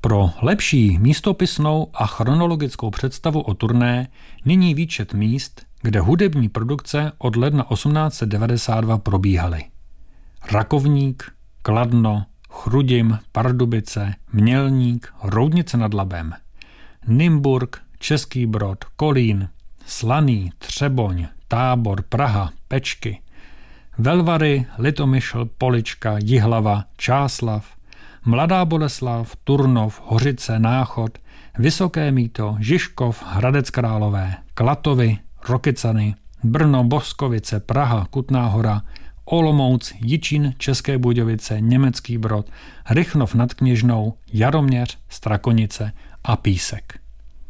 Pro lepší místopisnou a chronologickou představu o turné nyní výčet míst, kde hudební produkce od ledna 1892 probíhaly. Rakovník, Kladno, Chrudim, Pardubice, Mělník, Roudnice nad Labem, Nymburk, Český Brod, Kolín, Slaný, Třeboň, Tábor, Praha, Pečky, Velvary, Litomyšl, Polička, Jihlava, Čáslav, Mladá Boleslav, Turnov, Hořice, Náchod, Vysoké Mýto, Žižkov, Hradec Králové, Klatovy, Rokycany, Brno, Boskovice, Praha, Kutná Hora, Olomouc, Jičín, České Budějovice, Německý Brod, Rychnov nad Kněžnou, Jaroměř, Strakonice a Písek.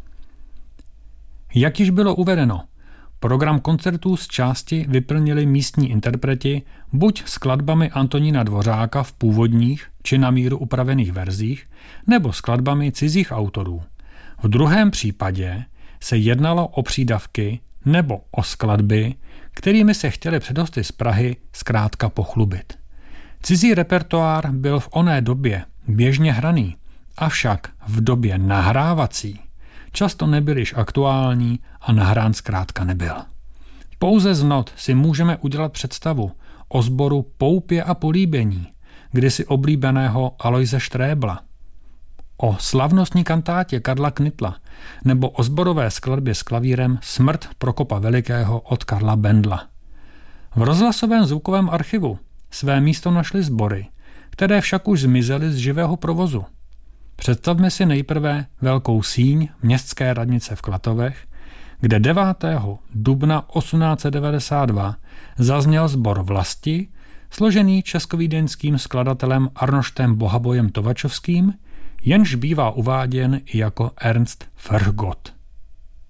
Jak již bylo uvedeno, program koncertů z části vyplnili místní interpreti buď skladbami Antonína Dvořáka v původních či na míru upravených verzích, nebo skladbami cizích autorů. V druhém případě se jednalo o přídavky nebo o skladby, kterými se chtěli předhosty z Prahy zkrátka pochlubit. Cizí repertoár byl v oné době běžně hraný, avšak v době nahrávací často nebyl již aktuální a nahrán zkrátka nebyl. Pouze z not si můžeme udělat představu o sboru Poupě a políbení, kdysi oblíbeného Alojze Štrébla, o slavnostní kantátě Karla Knitla nebo o sborové skladbě s klavírem Smrt Prokopa Velikého od Karla Bendla. V rozhlasovém zvukovém archivu své místo našly sbory, které však už zmizely z živého provozu. Představme si nejprve Velkou síň městské radnice v Klatovech, kde 9. dubna 1892 zazněl sbor Vlasti, složený českovídeňským skladatelem Arnoštem Bohabojem Tovačovským, jenž bývá uváděn i jako Ernst Ferhgott.